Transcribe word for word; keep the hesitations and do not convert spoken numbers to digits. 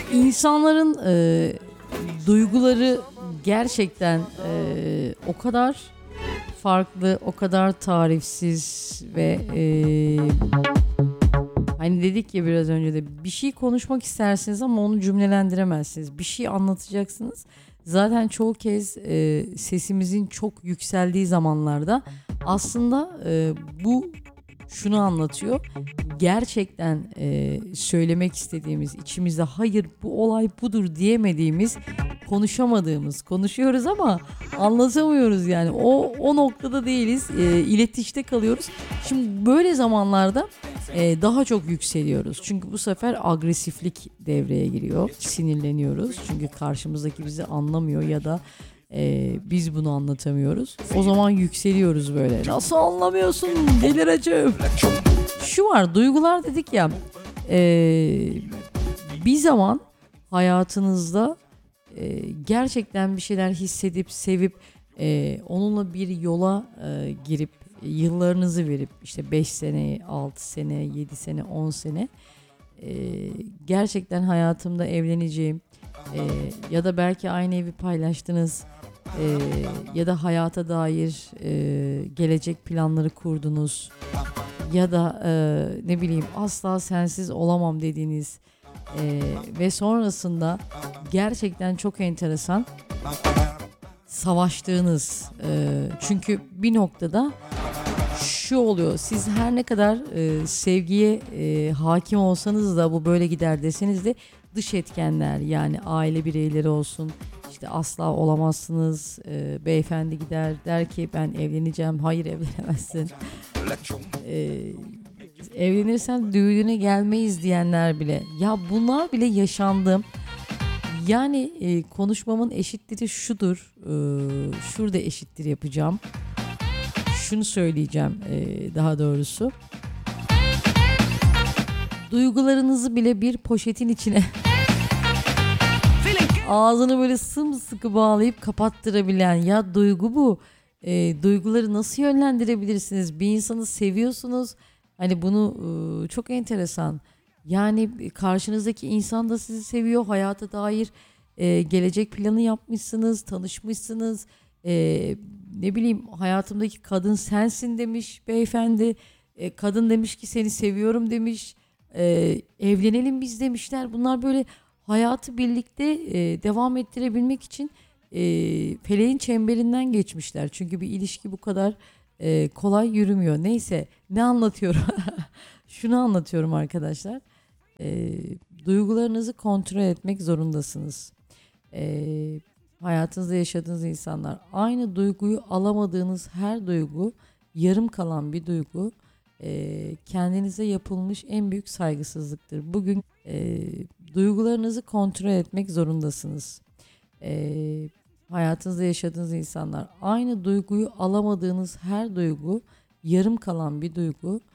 İnsanların e, duyguları gerçekten e, o kadar farklı, o kadar tarifsiz ve e, hani dedik ya biraz önce de bir şey konuşmak istersiniz ama onu cümlelendiremezsiniz. Bir şey anlatacaksınız. Zaten çoğu kez e, sesimizin çok yükseldiği zamanlarda aslında e, bu şunu anlatıyor. Gerçekten e, söylemek istediğimiz, içimizde hayır bu olay budur diyemediğimiz, konuşamadığımız, konuşuyoruz ama anlatamıyoruz yani. O o noktada değiliz. E, iletişte kalıyoruz. Şimdi böyle zamanlarda e, daha çok yükseliyoruz. Çünkü bu sefer agresiflik devreye giriyor. Sinirleniyoruz. Çünkü karşımızdaki bizi anlamıyor ya da ee, biz bunu anlatamıyoruz. O zaman yükseliyoruz böyle. Nasıl anlamıyorsun? Delireceğim. Şu var, duygular dedik ya. ee, bir zaman hayatınızda ee, gerçekten bir şeyler hissedip sevip ee, onunla bir yola ee, girip yıllarınızı verip işte beş sene, altı sene, yedi sene, on sene ee, gerçekten hayatımda evleneceğim ee, ya da belki aynı evi paylaştınız. Ee, ya da hayata dair e, gelecek planları kurdunuz ya da e, ne bileyim asla sensiz olamam dediğiniz e, ve sonrasında gerçekten çok enteresan savaştığınız e, çünkü bir noktada şu oluyor, siz her ne kadar e, sevgiye e, hakim olsanız da bu böyle gider deseniz de dış etkenler yani aile bireyleri olsun işte asla olamazsınız, e, beyefendi gider der ki ben evleneceğim, hayır evlenemezsin, e, evlenirsen düğününe gelmeyiz diyenler bile, ya bunlar bile yaşandı. Yani e, konuşmamın eşitleri şudur, e, şurada eşittir yapacağım. Şunu söyleyeceğim e, daha doğrusu. Duygularınızı bile bir poşetin içine ağzını böyle sımsıkı bağlayıp kapattırabilen, ya duygu bu. E, duyguları nasıl yönlendirebilirsiniz? Bir insanı seviyorsunuz. Hani bunu e, çok enteresan. Yani karşınızdaki insan da sizi seviyor. Hayata dair e, gelecek planı yapmışsınız, tanışmışsınız. E, ne bileyim hayatımdaki kadın sensin demiş beyefendi. E, kadın demiş ki seni seviyorum demiş. E, evlenelim biz demişler. Bunlar böyle hayatı birlikte e, devam ettirebilmek için e, feleğin çemberinden geçmişler. Çünkü bir ilişki bu kadar e, kolay yürümüyor. Neyse, ne anlatıyorum? Şunu anlatıyorum arkadaşlar. E, duygularınızı kontrol etmek zorundasınız. E, hayatınızda yaşadığınız insanlar, aynı duyguyu alamadığınız her duygu, yarım kalan bir duygu, e, kendinize yapılmış en büyük saygısızlıktır. Bugün e, duygularınızı kontrol etmek zorundasınız. E, hayatınızda yaşadığınız insanlar, aynı duyguyu alamadığınız her duygu, yarım kalan bir duygu,